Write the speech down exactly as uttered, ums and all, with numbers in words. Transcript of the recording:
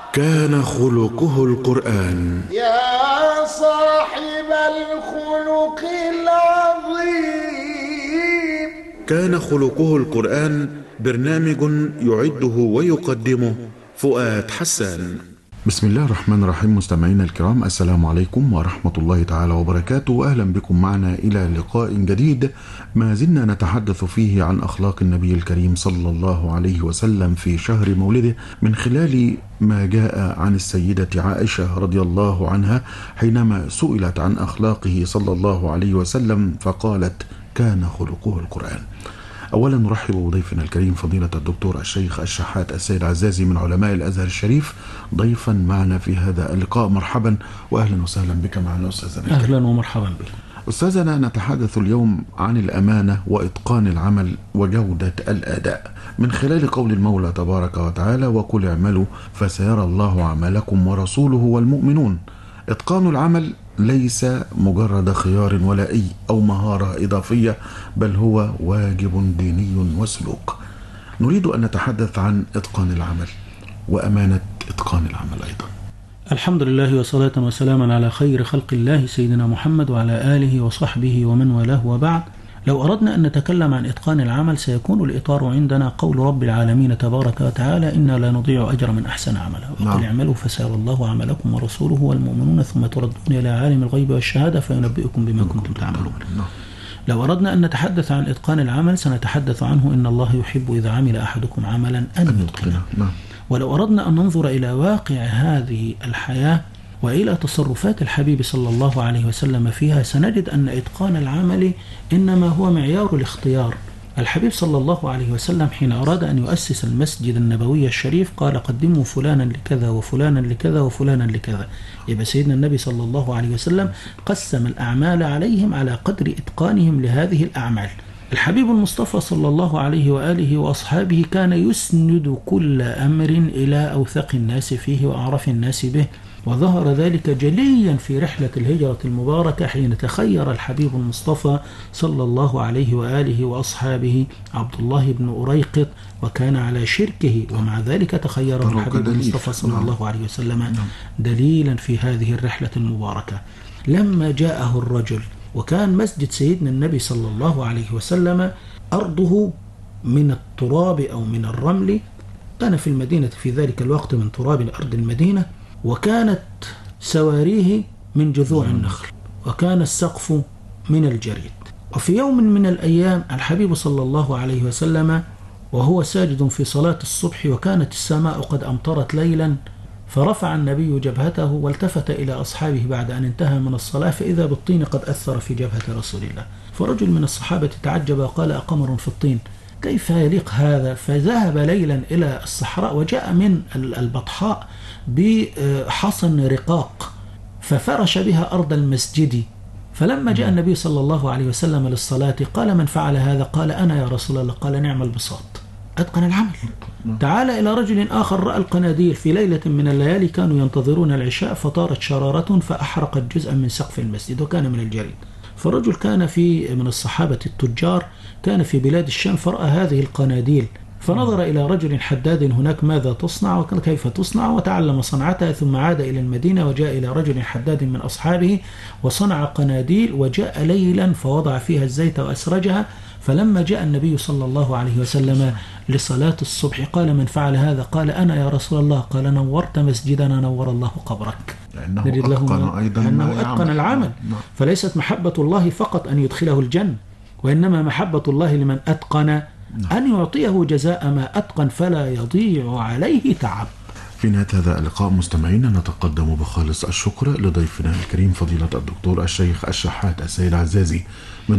كان خلقه القرآن. يا صاحب الخلق العظيم. كان خلقه القرآن برنامج يعده ويقدمه فؤاد حسان. بسم الله الرحمن الرحيم. مستمعينا الكرام، السلام عليكم ورحمة الله تعالى وبركاته، وأهلا بكم معنا إلى لقاء جديد ما زلنا نتحدث فيه عن أخلاق النبي الكريم صلى الله عليه وسلم في شهر مولده، من خلال ما جاء عن السيدة عائشة رضي الله عنها حينما سئلت عن أخلاقه صلى الله عليه وسلم فقالت: كان خلقه القرآن. أولا نرحب بضيفنا الكريم فضيلة الدكتور الشيخ الشحات السيد عزازي من علماء الأزهر الشريف ضيفا معنا في هذا اللقاء. مرحبا وأهلا وسهلا بك معنا أستاذنا الكريم. أهلا ومرحبا بك أستاذنا. نتحدث اليوم عن الأمانة وإتقان العمل وجودة الأداء من خلال قول المولى تبارك وتعالى: وقل اعملوا فسيرى الله عملكم ورسوله والمؤمنون. إتقان العمل ليس مجرد خيار ولائي أو مهارة إضافية، بل هو واجب ديني وسلوك. نريد أن نتحدث عن إتقان العمل وأمانة إتقان العمل أيضا. الحمد لله وصلاة وسلاما على خير خلق الله سيدنا محمد وعلى آله وصحبه ومن والاه، وبعد. لو أردنا أن نتكلم عن إتقان العمل سيكون الإطار عندنا قول رب العالمين تبارك وتعالى: إنا لا نضيع أجر من أحسن عملا، وقل اعملوا فسيرى الله عملكم ورسوله والمؤمنون ثم تردون إلى عالم الغيب والشهادة فينبئكم بما كنتم تعملون. لو أردنا أن نتحدث عن إتقان العمل سنتحدث عنه: إن الله يحب إذا عمل أحدكم عملا أن يتقنه. ولو أردنا أن ننظر إلى واقع هذه الحياة وإلى تصرفات الحبيب صلى الله عليه وسلم فيها سنجد أن إتقان العمل إنما هو معيار الاختيار. الحبيب صلى الله عليه وسلم حين أراد أن يؤسس المسجد النبوي الشريف قال: قدموا فلانا لكذا وفلانا لكذا وفلانا لكذا. يبقى سيدنا النبي صلى الله عليه وسلم قسم الأعمال عليهم على قدر إتقانهم لهذه الأعمال. الحبيب المصطفى صلى الله عليه وآله وأصحابه كان يسند كل أمر إلى أوثق الناس فيه وأعرف الناس به، وظهر ذلك جليا في رحلة الهجرة المباركة حين تخير الحبيب المصطفى صلى الله عليه وآله وأصحابه عبد الله بن أريقط، وكان على شركه، ومع ذلك تخيره الحبيب المصطفى صلى الله عليه وسلم دليلا في هذه الرحلة المباركة. لما جاءه الرجل وكان مسجد سيدنا النبي صلى الله عليه وسلم أرضه من التراب أو من الرمل، كان في المدينة في ذلك الوقت من تراب أرض المدينة، وكانت سواريه من جذوع النخل، وكان السقف من الجريد. وفي يوم من الأيام الحبيب صلى الله عليه وسلم وهو ساجد في صلاة الصبح وكانت السماء قد أمطرت ليلا، فرفع النبي جبهته والتفت إلى أصحابه بعد أن انتهى من الصلاة فإذا بالطين قد أثر في جبهة رسول الله. فرجل من الصحابة تعجب وقال: أقمر في الطين، كيف يليق هذا؟ فذهب ليلا إلى الصحراء وجاء من البطحاء بحصن رقاق ففرش بها أرض المسجد. فلما جاء النبي صلى الله عليه وسلم للصلاة قال: من فعل هذا؟ قال: أنا يا رسول الله. قال: نعم البساط، أتقن العمل. تعال إلى رجل آخر رأى القناديل في ليلة من الليالي، كانوا ينتظرون العشاء فطارت شرارة فأحرقت جزءا من سقف المسجد وكان من الجريد. فرجل كان في من الصحابة التجار كان في بلاد الشام فرأى هذه القناديل، فنظر إلى رجل حداد هناك ماذا تصنع وكيف تصنع، وتعلم صنعتها، ثم عاد إلى المدينة وجاء إلى رجل حداد من أصحابه وصنع قناديل، وجاء ليلا فوضع فيها الزيت وأسرجها. فلما جاء النبي صلى الله عليه وسلم لصلاة الصبح قال: من فعل هذا؟ قال: أنا يا رسول الله. قال: نورت مسجدنا، نور الله قبرك. لأنه أتقن أيضا أنه أتقن العمل. فليست محبة الله فقط أن يدخله الجنة، وإنما محبة الله لمن أتقن أن يعطيه جزاء ما أتقن فلا يضيع عليه تعب. في نهاية هذا اللقاء مستمعينا نتقدم بخالص الشكر لضيفنا الكريم فضيلة الدكتور الشيخ الشحات السيد عزازي من